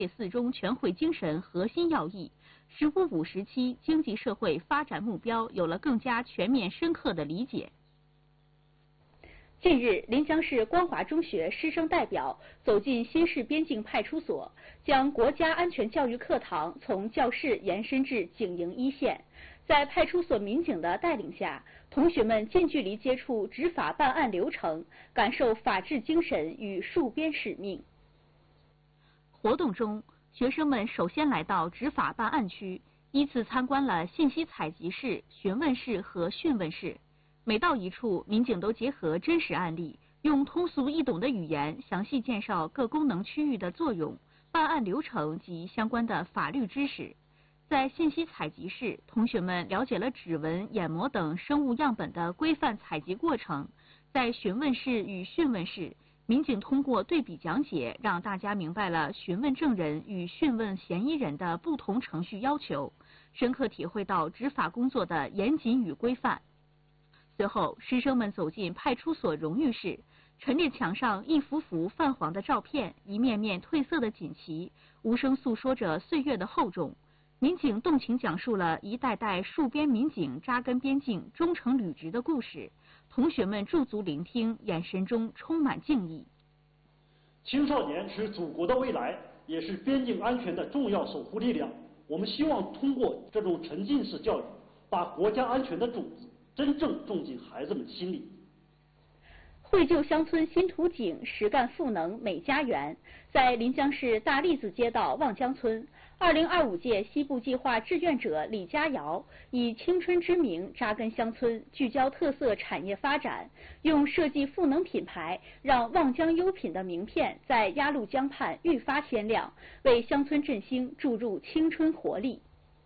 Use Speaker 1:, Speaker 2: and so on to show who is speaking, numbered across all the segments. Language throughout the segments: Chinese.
Speaker 1: 四中全会精神核心要义，“15+5”时期经济社会发展目标有了更加全面深刻的理解。近日，临江市光华中学师生代表走进新市边境派出所，将国家安全教育课堂从教室延伸至警营一线。在派出所民警的带领下，同学们近距离接触执法办案流程，感受法治精神与戍边使命。活动中，学生们首先来到执法办案区，依次参观了信息采集室、询问室和讯问室。每到一处，民警都结合真实案例，用通俗易懂的语言详细介绍各功能区域的作用、办案流程及相关的法律知识。在信息采集室，同学们了解了指纹、眼膜等生物样本的规范采集过程。在询问室与讯问室，民警通过对比讲解，让大家明白了询问证人与讯问嫌疑人的不同程序要求，深刻体会到执法工作的严谨与规范。随后，师生们走进派出所荣誉室，陈列墙上一幅幅泛黄的照片，一面面褪色的锦旗，无声诉说着岁月的厚重。民警动情讲述了一代代戍边民警扎根边境、忠诚履职的故事，同学们驻足聆听，眼神中充满敬意。
Speaker 2: 青少年是祖国的未来，也是边境安全的重要守护力量。我们希望通过这种沉浸式教育，把国家安全的种子真正种进孩子们心里。
Speaker 1: 惠旧乡村新图景，实干赋能美家园。在临江市大栗子街道望江村，2025届西部计划志愿者李佳瑶以青春之名扎根乡村，聚焦特色产业发展，用设计赋能品牌，让望江优品的名片在鸭绿江畔愈发鲜亮，为乡村振兴注入青春活力。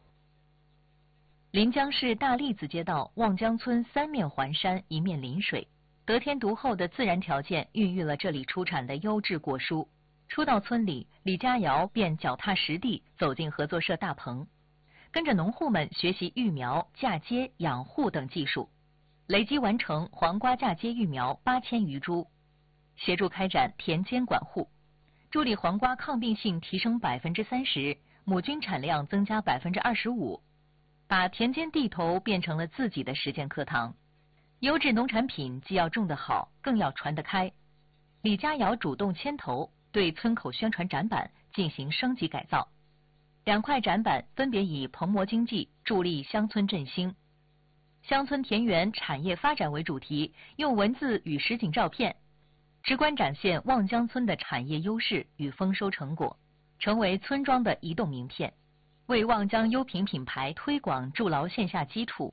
Speaker 3: 临江市大栗子街道望江村三面环山，一面临水，得天独厚的自然条件孕育了这里出产的优质果蔬。初到村里，李佳瑶便脚踏实地走进合作社大棚，跟着农户们学习育苗、嫁接、养护等技术，累计完成黄瓜嫁接育苗8000余株，协助开展田间管护，助力黄瓜抗病性提升30%，亩均产量增加25%，把田间地头变成了自己的实践课堂。优质农产品既要种得好，更要传得开。李佳瑶主动牵头，对村口宣传展板进行升级改造，2块展板分别以蓬勃经济、助力乡村振兴、乡村田园产业发展为主题，用文字与实景照片，直观展现望江村的产业优势与丰收成果，成为村庄的移动名片，为望江优品品牌推广筑牢线下基础。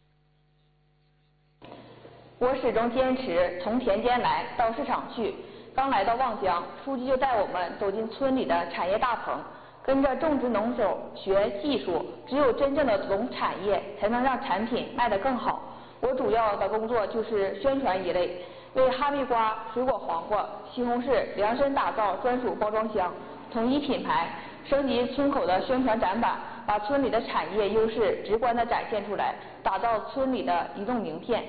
Speaker 4: 我始终坚持从田间来到市场去。刚来到望江，书记就带我们走进村里的产业大棚，跟着种植农手学技术，只有真正的懂产业，才能让产品卖得更好。我主要的工作就是宣传一类，为哈密瓜、水果黄瓜、西红柿量身打造专属包装箱，统一品牌，升级村口的宣传展板，把村里的产业优势直观地展现出来，打造村里的移动名片。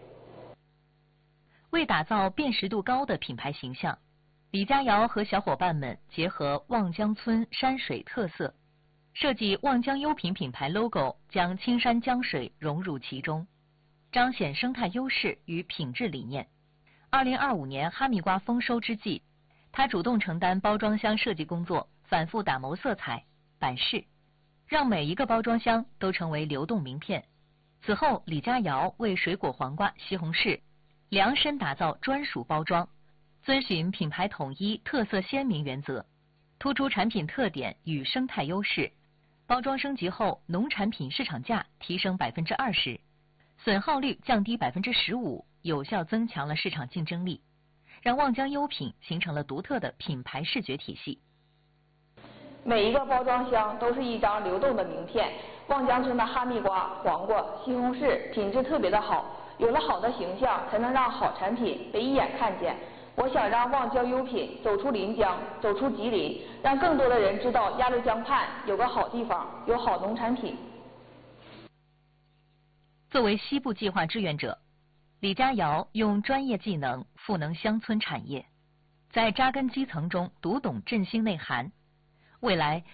Speaker 3: 为打造辨识度高的品牌形象，李佳瑶和小伙伴们结合望江村山水特色，设计望江优品品牌 logo， 将青山江水融入其中，彰显生态优势与品质理念。2025年哈密瓜丰收之际，他主动承担包装箱设计工作，反复打磨色彩、版式，让每一个包装箱都成为流动名片。此后，李佳瑶为水果黄瓜、西红柿量身打造专属包装，遵循品牌统一、特色鲜明原则，突出产品特点与生态优势。包装升级后，农产品市场价提升20%，损耗率降低15%，有效增强了市场竞争力，让望江优品形成了独特的品牌视觉体系。
Speaker 4: 每一个包装箱都是一张流动的名片。望江村的哈密瓜、黄瓜、西红柿品质特别的好，有了好的形象，才能让好产品被一眼看见。我想让望江优品走出临江，走出吉林，让更多的人知道鸭绿江畔有个好地方，有好农产品。
Speaker 3: 作为西部计划志愿者，李佳瑶用专业技能赋能乡村产业，在扎根基层中读懂振兴内涵， 未来